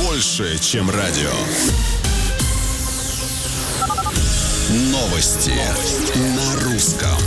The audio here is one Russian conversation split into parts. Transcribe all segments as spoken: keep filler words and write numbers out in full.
больше, чем радио. Новости на русском.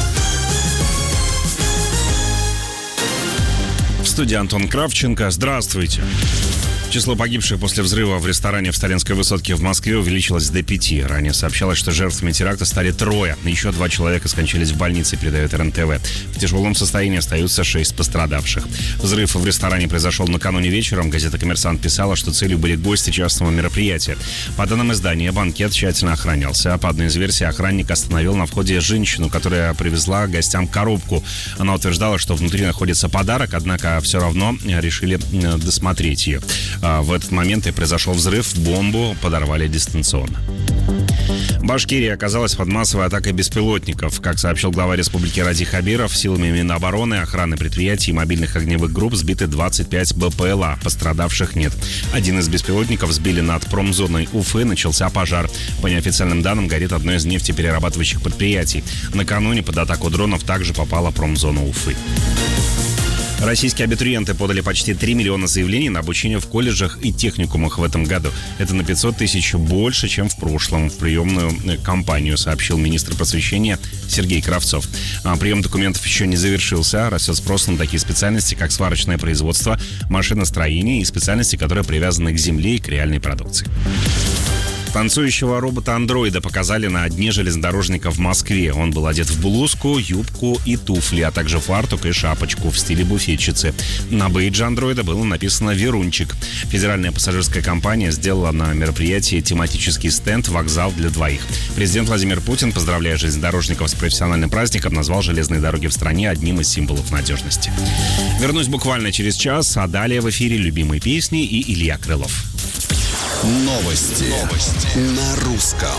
В студии Антон Кравченко. Здравствуйте. Число погибших после взрыва в ресторане в Сталинской Высотке в Москве увеличилось до пяти. Ранее сообщалось, что жертвами теракта стали трое. Еще два человека скончались в больнице, передает эр эн тэ вэ. В тяжелом состоянии остаются шесть пострадавших. Взрыв в ресторане произошел накануне вечером. Газета «Коммерсант» писала, что целью были гости частного мероприятия. По данным издания, банкет тщательно охранялся. По одной из версий, охранник остановил на входе женщину, которая привезла гостям коробку. Она утверждала, что внутри находится подарок, однако все равно решили досмотреть ее. В этот момент и произошел взрыв, бомбу подорвали дистанционно. Башкирия оказалась под массовой атакой беспилотников. Как сообщил глава республики Ради Хабиров, силами Минобороны, охраны предприятий и мобильных огневых групп сбиты двадцать пять бэ пэ эл а. Пострадавших нет. Один из беспилотников сбили над промзоной Уфы, начался пожар. По неофициальным данным, горит одно из нефтеперерабатывающих предприятий. Накануне под атаку дронов также попала промзона Уфы. Российские абитуриенты подали почти три миллиона заявлений на обучение в колледжах и техникумах в этом году. Это на пятьсот тысяч больше, чем в прошлом. В приемную кампанию сообщил министр просвещения Сергей Кравцов. Прием документов еще не завершился. Растет спрос на такие специальности, как сварочное производство, машиностроение и специальности, которые привязаны к земле и к реальной продукции. Танцующего робота-андроида показали на дне железнодорожника в Москве. Он был одет в блузку, юбку и туфли, а также фартук и шапочку в стиле буфетчицы. На бейдже андроида было написано «Верунчик». Федеральная пассажирская компания сделала на мероприятии тематический стенд «Вокзал для двоих». Президент Владимир Путин, поздравляя железнодорожников с профессиональным праздником, назвал железные дороги в стране одним из символов надежности. Вернусь буквально через час, а далее в эфире любимые песни и Илья Крылов. Новости. Новости на русском.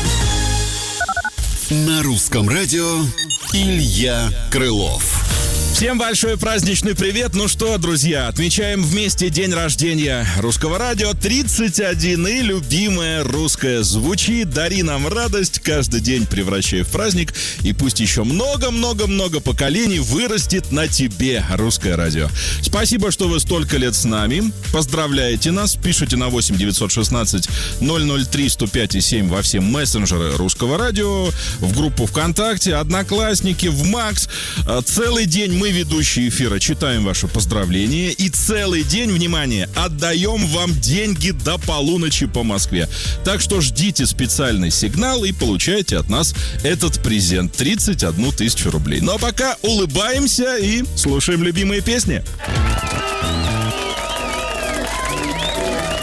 На русском радио Илья Крылов. Всем большой праздничный привет. Ну что, друзья, отмечаем вместе день рождения русского радио. тридцать один, и любимое русское звучит. Дари нам радость, каждый день превращай в праздник. И пусть еще много-много-много поколений вырастет на тебе русское радио. Спасибо, что вы столько лет с нами. Поздравляете нас. Пишите на восемь девятьсот шестнадцать ноль ноль три сто пять и семь во все мессенджеры русского радио, в группу ВКонтакте, Одноклассники, в Макс. Целый день мы, ведущие эфира, читаем ваши поздравления и целый день, внимание, отдаем вам деньги до полуночи по Москве. Так что ждите специальный сигнал и получайте от нас этот презент — тридцать одну тысячу рублей. Ну а пока улыбаемся и слушаем любимые песни.